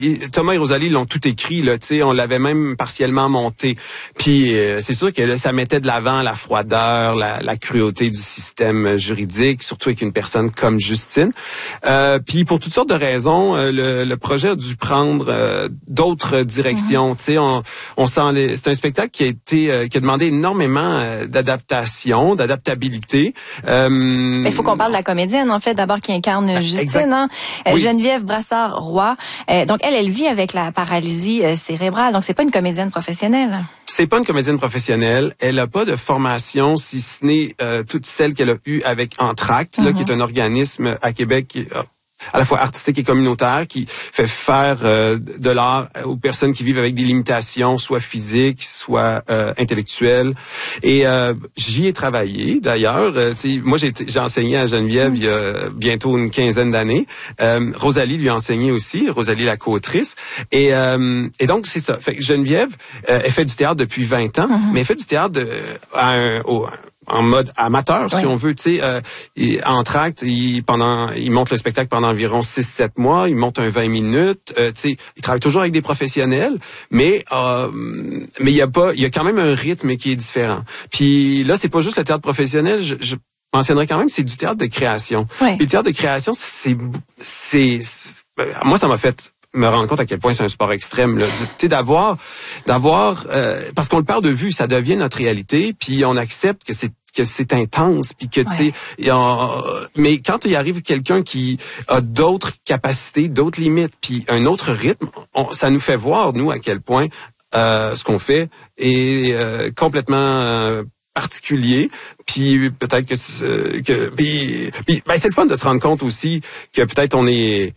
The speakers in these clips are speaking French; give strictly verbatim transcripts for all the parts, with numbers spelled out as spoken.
Et Thomas et Rosalie l'ont tout écrit, là, tu sais, on l'avait même partiellement monté. Puis euh, c'est sûr que là, ça mettait de l'avant la froideur, la, la cruauté du système juridique, surtout avec une personne comme Justine. Euh, puis pour toutes sortes de raisons, euh, le, le projet a dû prendre euh, d'autres directions. Mm-hmm. Tu sais, on, on sent les, c'est un spectacle qui a été euh, qui a demandé énormément euh, d'adaptation, d'adaptabilité. Euh, Mais il faut qu'on parle de la comédienne en fait, d'abord qui incarne Justine, hein? euh, oui. Geneviève Brassard-Roy. Euh, donc elle, elle vit avec la paralysie euh, cérébrale. Donc c'est pas une comédienne professionnelle. C'est pas une comédienne professionnelle. Elle a pas de formation, si ce n'est euh, toute celle qu'elle a eue avec Entracte, mm-hmm. là, qui est un organisme à Québec qui, euh, à la fois artistique et communautaire, qui fait faire euh, de l'art aux personnes qui vivent avec des limitations, soit physiques, soit euh, intellectuelles. Et euh, j'y ai travaillé, d'ailleurs. Euh, moi, j'ai, j'ai enseigné à Geneviève mm. il y a bientôt une quinzaine d'années. Euh, Rosalie lui a enseigné aussi, Rosalie la co-autrice. Et, euh, et donc, c'est ça. Fait que Geneviève, euh, elle fait du théâtre depuis vingt ans, mm-hmm. mais elle fait du théâtre de, à un... Au, en mode amateur, oui. si on veut, tu sais, euh, Entracte, il pendant, il monte le spectacle pendant environ six sept mois, il monte un vingt minutes, euh, tu sais, il travaille toujours avec des professionnels, mais euh, mais il y a pas, il y a quand même un rythme qui est différent. Puis là, c'est pas juste le théâtre professionnel, je, je mentionnerais quand même, c'est du théâtre de création. Oui. Puis le théâtre de création, c'est c'est, c'est moi ça m'a fait me rendre compte à quel point c'est un sport extrême, là. Tu sais, d'avoir, d'avoir, euh, parce qu'on le perd de vue, ça devient notre réalité, puis on accepte que c'est que c'est intense, puis que tu sais, ouais. mais quand il arrive quelqu'un qui a d'autres capacités, d'autres limites, puis un autre rythme, on, ça nous fait voir nous à quel point euh, ce qu'on fait est euh, complètement euh, particulier, puis peut-être que que puis, puis ben c'est le fun de se rendre compte aussi que peut-être on est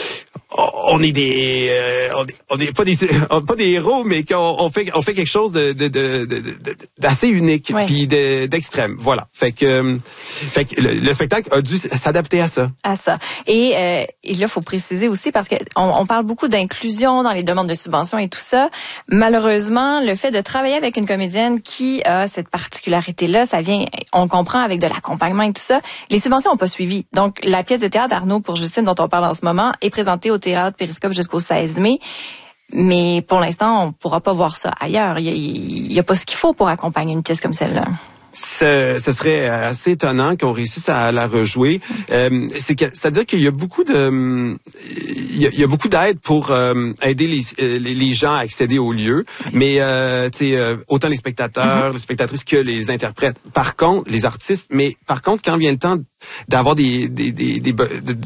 on est des euh, on, est, on est pas des pas des héros, mais qu'on on fait on fait quelque chose de de de, de, de d'assez unique, ouais. puis de, d'extrême. Voilà. Fait que fait que le, le spectacle a dû s'adapter à ça. À ça. Et, euh, et là, faut préciser aussi parce que on, on parle beaucoup d'inclusion dans les demandes de subventions et tout ça. Malheureusement, le fait de travailler avec une comédienne qui a cette particularité-là, ça vient, on comprend, avec de l'accompagnement et tout ça. Les subventions n'ont pas suivi. Donc, la pièce de théâtre d'Arnaud pour Justine, dont on parle en ce moment, est présentée au Théâtre Périscope jusqu'au seize mai. Mais pour l'instant, on ne pourra pas voir ça ailleurs. Il n'y a, a pas ce qu'il faut pour accompagner une pièce comme celle-là. Ce, ce serait assez étonnant qu'on réussisse à la rejouer. Euh, c'est que, c'est-à-dire qu'il y a beaucoup de, il y a, il y a beaucoup d'aide pour euh, aider les, les, les gens à accéder au lieu, mais euh, tu sais, euh, autant les spectateurs, mm-hmm. les spectatrices que les interprètes. Par contre, les artistes. Mais par contre, quand vient le temps d'avoir des, des, des, des de,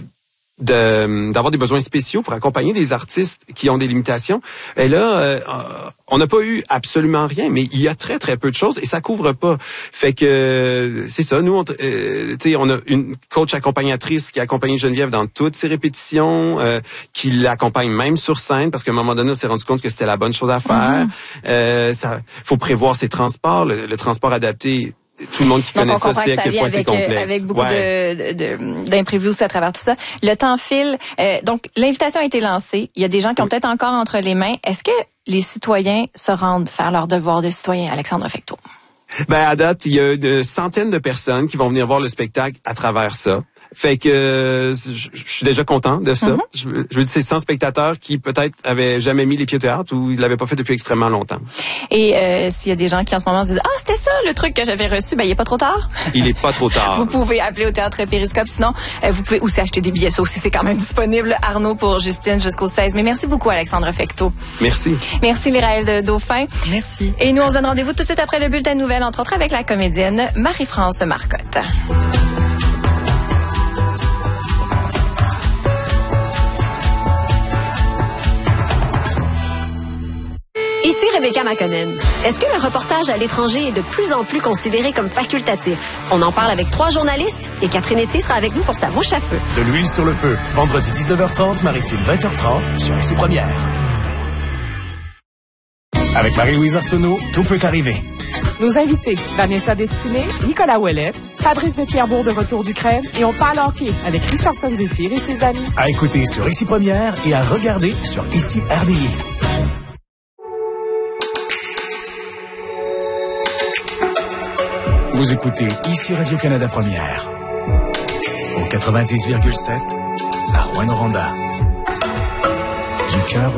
De, d'avoir des besoins spéciaux pour accompagner des artistes qui ont des limitations. Et là, euh, on n'a pas eu absolument rien, mais il y a très très peu de choses et ça couvre pas. Fait que c'est ça. Nous, on, euh, tu sais, on a une coach accompagnatrice qui a accompagné Geneviève dans toutes ses répétitions, euh, qui l'accompagne même sur scène parce qu'à un moment donné, on s'est rendu compte que c'était la bonne chose à faire. Mm-hmm. Euh, ça, faut prévoir ses transports, le, le transport adapté. Tout le monde qui Donc, connaît ça sait à quel point c'est complexe. Avec beaucoup ouais. de, de, d'imprévus aussi à travers tout ça. Le temps file. Euh, donc, l'invitation a été lancée. Il y a des gens qui ont oui. peut-être encore entre les mains. Est-ce que les citoyens se rendent faire leur devoir de citoyen, Alexandre Fecteau? Ben, à date, il y a une centaine de personnes qui vont venir voir le spectacle à travers ça. Fait que euh, je, je suis déjà content de ça. Mm-hmm. Je, je veux dire, c'est cent spectateurs qui peut-être avaient jamais mis les pieds au théâtre ou ils l'avaient pas fait depuis extrêmement longtemps. Et euh, s'il y a des gens qui en ce moment se disent « Ah, c'était ça le truc que j'avais reçu », ben il est pas trop tard. Il est pas trop tard. Vous pouvez appeler au Théâtre Périscope. Sinon, euh, vous pouvez aussi acheter des billets. Ça aussi, c'est quand même disponible. Arnaud pour Justine jusqu'au seize. Mais merci beaucoup, Alexandre Fecteau. Merci. Merci, Léraël Dauphin. Merci. Et nous, on se donne rendez-vous tout de suite après le bulletin de nouvelles, entre autres avec la comédienne Marie-France Marcotte. Ici Rebecca McConnell. Est-ce que le reportage à l'étranger est de plus en plus considéré comme facultatif? On en parle avec trois journalistes et Catherine Etier sera avec nous pour sa mouche à feu. De l'huile sur le feu. Vendredi dix-neuf heures trente, Maritime vingt heures trente sur Ici Première. Avec Marie-Louise Arsenault, tout peut arriver. Nos invités, Vanessa Destinée, Nicolas Ouellet, Fabrice de Pierrebourg de retour d'Ukraine et on parle hockey avec Richardson Zephyr et ses amis. À écouter sur Ici Première et à regarder sur Ici R D I. Vous écoutez Ici Radio-Canada Première. Au quatre-vingt-dix virgule sept, à Rouyn-Noranda. Du du cœur